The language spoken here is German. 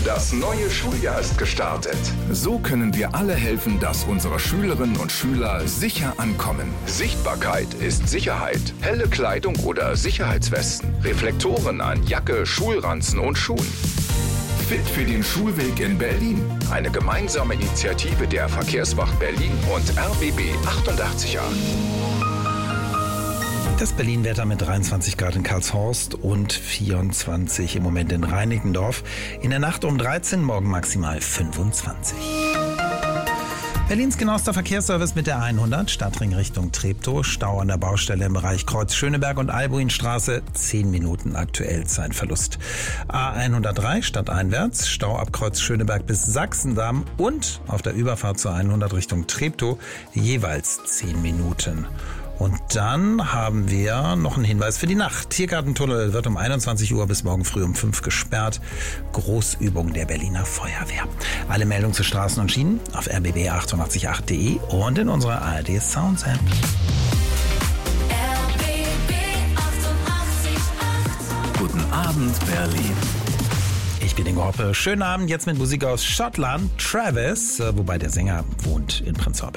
Das neue Schuljahr ist gestartet. So können wir alle helfen, dass unsere Schülerinnen und Schüler sicher ankommen. Sichtbarkeit ist Sicherheit. Helle Kleidung oder Sicherheitswesten. Reflektoren an Jacke, Schulranzen und Schuhen. Fit für den Schulweg in Berlin. Eine gemeinsame Initiative der Verkehrswacht Berlin und RBB 88.8. Das Berlin-Wetter mit 23 Grad in Karlshorst und 24 im Moment in Reinickendorf. In der Nacht um 13, morgen maximal 25. Berlins genauester Verkehrsservice mit der 100, Stadtring Richtung Treptow, Stau an der Baustelle im Bereich Kreuz Schöneberg und Albuinstraße, 10 Minuten aktuell Zeitverlust. A103 stadteinwärts, Stau ab Kreuz Schöneberg bis Sachsendamm und auf der Überfahrt zur 100 Richtung Treptow jeweils 10 Minuten. Und dann haben wir noch einen Hinweis für die Nacht. Tiergartentunnel wird um 21 Uhr bis morgen früh um 5 gesperrt. Großübung der Berliner Feuerwehr. Alle Meldungen zu Straßen und Schienen auf rbb888.de und in unserer ARD Sounds App. Guten Abend, Berlin. Ich bin Ingo Hoppe. Schönen Abend jetzt mit Musik aus Schottland. Travis, wobei der Sänger wohnt in Prenzlauer Berg.